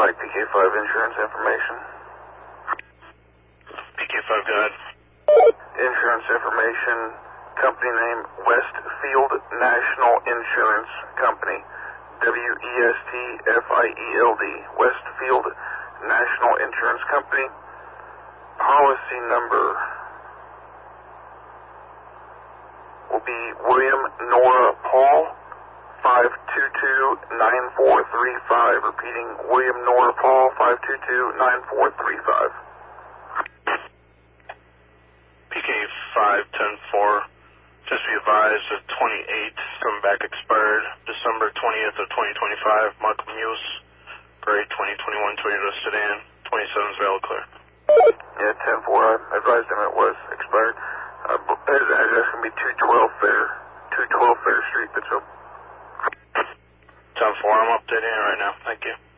like PK5 insurance information. PK5, go ahead. Insurance information, company name Westfield National Insurance Company. Westfield, Westfield National Insurance Company. Policy number will be William Nora Paul 522-9435. Repeating, William Nora Paul 522-9435. PK5-10-4. Just be advised, the 28th, coming back expired, December 20th of 2025, Michael Muse, gray 2021 Toyota sedan, 27's valid clear. Yeah, 10-4, I advised him it was expired. His address can be 212 Fair Street, Pittsfield. 10-4, I'm updating it right now, thank you.